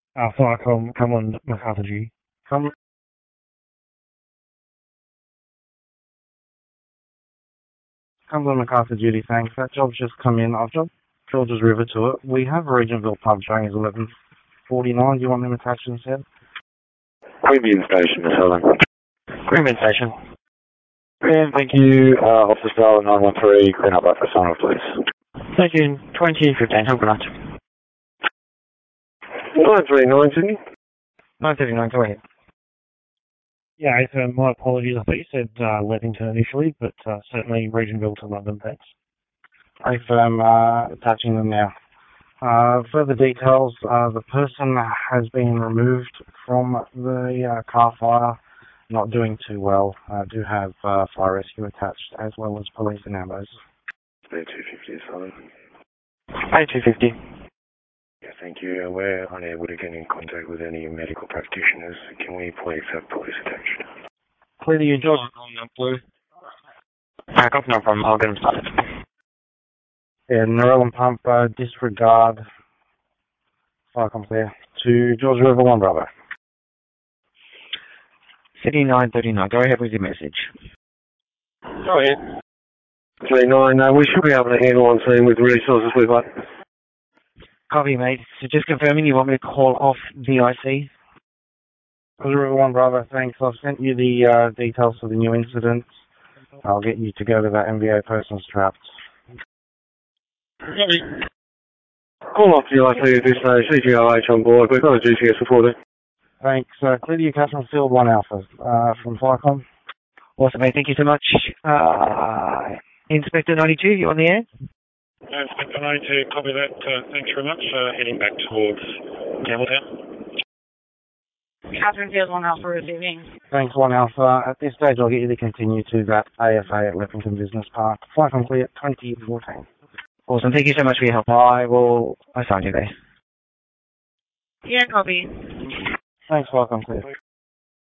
Flycom, Cumberland, Macarthur G. Cumberland Macarthur Duty, thanks. That job's just come in. I've got George's River to it. We have Regentville pub showing as 11:49. Do you want them attached instead? Queanbeyan Station, Miss Helen. Queanbeyan Station. And thank you, Officer Star 913, clean up for sign off, please. Thank you. 2015, have a good night. 939, Sydney. 9:39, go ahead. Yeah, my apologies. I thought you said Leppington initially, but certainly Regentville to London, thanks. I'm attaching them now. Further details, the person has been removed from the car fire, not doing too well. Do have fire rescue attached, as well as police and ambos. A250, Southern. A250. Yeah, thank you. We're unable to get in contact with any medical practitioners. Can we please have police attached? Clearly you enjoy it, Blue. I got no problem. I'll get them started. Yeah, Narellan Pump, disregard. Flycom clear. To George River 1, Bravo. City 939, go ahead with your message. Go ahead. 39, we should be able to handle on scene with the resources we've got. Copy, mate. So just confirming you want me to call off VIC? George River 1, Bravo, thanks. I've sent you the details for the new incident. I'll get you to go to that MVA person's trapped. Call off VIC at this stage, CGRH on board. We've got a GPS reporter. Thanks. Clear to you, Catherine Field 1 Alpha from Flycom. Awesome, mate. Thank you so much. Inspector 92, you on the air? Inspector 92, copy that. Thanks very much. Heading back towards Campbelltown. Catherine Field 1 Alpha receiving. Thanks, 1 Alpha. At this stage, I'll get you to continue to that AFA at Leppington Business Park. Flycom clear 2014. Awesome. Thank you so much for your help. I will assign you there. Yeah, copy. Thanks, Flycom clear.